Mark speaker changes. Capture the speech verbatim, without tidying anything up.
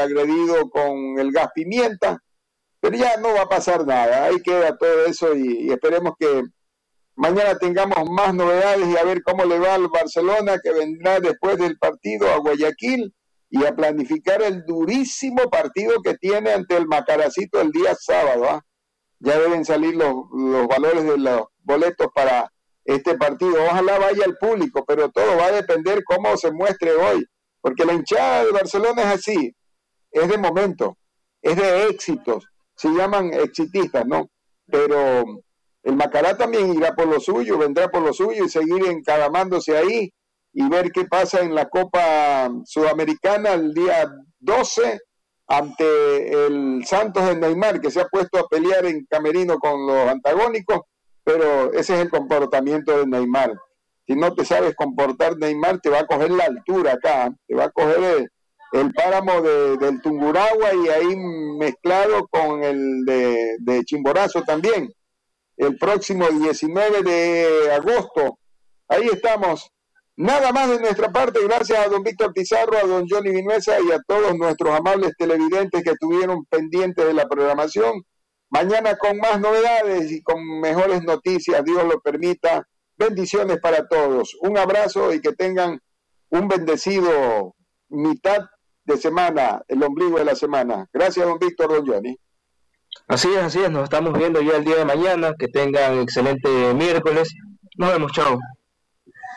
Speaker 1: agredido con el gas pimienta, pero ya no va a pasar nada, ahí queda todo eso y, y esperemos que mañana tengamos más novedades y a ver cómo le va al Barcelona, que vendrá después del partido a Guayaquil y a planificar el durísimo partido que tiene ante el Macaracito el día sábado. ¿eh? Ya deben salir los, los valores de los boletos para este partido. Ojalá vaya el público, pero todo va a depender cómo se muestre hoy, porque la hinchada de Barcelona es así, es de momento, es de éxitos, se llaman exitistas, ¿no? Pero el Macará también irá por lo suyo, vendrá por lo suyo y seguir encaramándose ahí y ver qué pasa en la Copa Sudamericana el día doce ante el Santos de Neymar, que se ha puesto a pelear en camerino con los antagónicos, pero ese es el comportamiento de Neymar. Si no te sabes comportar, Neymar te va a coger la altura acá, te va a coger el, el páramo de, del Tungurahua y ahí mezclado con el de, de Chimborazo también. El próximo diecinueve de agosto, ahí estamos. Nada más de nuestra parte, gracias a don Víctor Pizarro, a don Johnny Vinuesa y a todos nuestros amables televidentes que estuvieron pendientes de la programación. Mañana con más novedades y con mejores noticias, Dios lo permita. Bendiciones para todos. Un abrazo y que tengan un bendecido mitad de semana, el ombligo de la semana. Gracias, don Víctor, don Johnny.
Speaker 2: Así es, así es. Nos estamos viendo ya el día de mañana. Que tengan excelente miércoles. Nos vemos, chao.